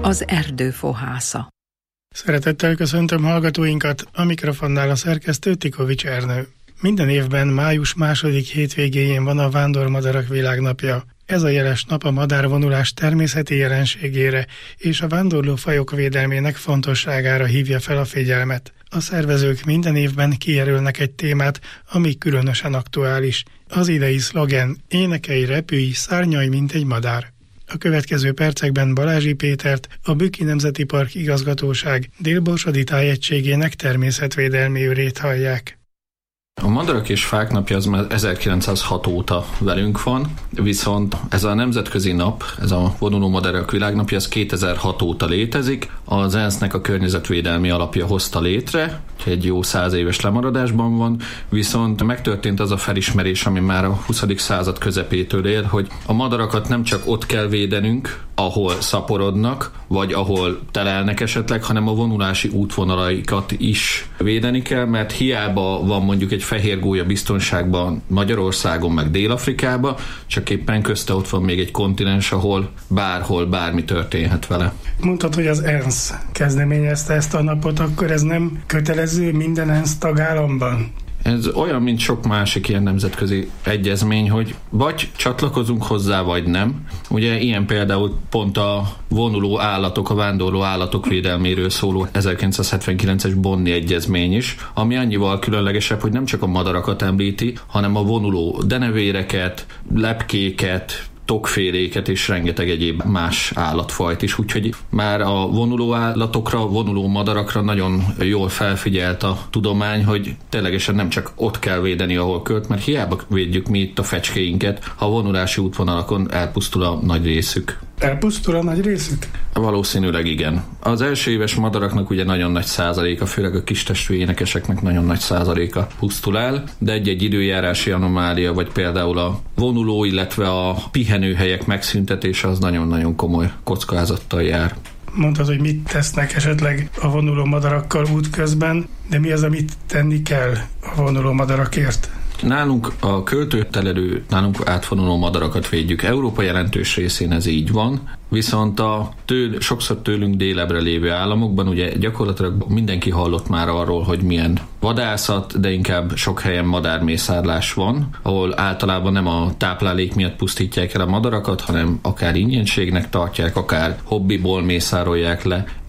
Az erdő fohásza. Szeretettel köszöntöm hallgatóinkat, a mikrofonnál a szerkesztő Tikovics Ernő. Minden évben május második hétvégéjén van a Vándormadarak Világnapja. Ez a jeles nap a madárvonulás természeti jelenségére és a vándorló fajok védelmének fontosságára hívja fel a figyelmet. A szervezők minden évben kijelölnek egy témát, ami különösen aktuális. Az idei szlogen: énekelj, repülj, szárnyalj, mint egy madár. A következő percekben Balázsi Pétert, a Bükki Nemzeti Park Igazgatóság Dél-Borsodi Tájegységének természetvédelmi őrét hallják. A Madarak és Fák napja az már 1906 óta velünk van, viszont ez a nemzetközi nap, ez a vonuló madarak világnapja, ez 2006 óta létezik. Az ENSZ-nek a környezetvédelmi alapja hozta létre, egy jó 100 éves lemaradásban van, viszont megtörtént az a felismerés, ami már a 20. század közepétől él, hogy a madarakat nem csak ott kell védenünk, ahol szaporodnak, vagy ahol telelnek esetleg, hanem a vonulási útvonalaikat is védeni kell, mert hiába van mondjuk egy fehér gólya biztonságban Magyarországon, meg Dél-Afrikában, csak éppen közte ott van még egy kontinens, ahol bárhol bármi történhet vele. Mondtad, hogy az ENSZ kezdeményezte ezt a napot, akkor ez nem kötelező minden ENSZ tagállamban? Ez olyan, mint sok másik ilyen nemzetközi egyezmény, hogy vagy csatlakozunk hozzá, vagy nem. Ugye ilyen például pont a vonuló állatok, a vándorló állatok védelméről szóló 1979-es Bonni egyezmény is, ami annyival különlegesebb, hogy nem csak a madarakat említi, hanem a vonuló denevéreket, lepkéket, tokféléket és rengeteg egyéb más állatfajt is, úgyhogy már a vonuló állatokra, vonuló madarakra nagyon jól felfigyelt a tudomány, hogy ténylegesen nem csak ott kell védeni, ahol költ, mert hiába védjük mi itt a fecskéinket, ha a vonulási útvonalakon elpusztul a nagy részük. Elpusztul a nagy részük? Valószínűleg igen. Az első éves madaraknak ugye nagyon nagy százaléka, főleg a kistestű énekeseknek nagyon nagy százaléka pusztul el, de egy-egy időjárási anomália, vagy például a vonuló, illetve a pihenőhelyek megszüntetése az nagyon-nagyon komoly kockázattal jár. Mondtad, hogy mit tesznek esetleg a vonuló madarakkal útközben, de mi az, amit tenni kell a vonuló madarakért? Nálunk a költőtelelő, nálunk átvonuló madarakat védjük. Európa jelentős részén ez így van, viszont sokszor tőlünk délebbre lévő államokban ugye gyakorlatilag mindenki hallott már arról, hogy milyen vadászat, de inkább sok helyen madármészárlás van, ahol általában nem a táplálék miatt pusztítják el a madarakat, hanem akár ingyenségnek tartják, akár hobbiból mészárolják le.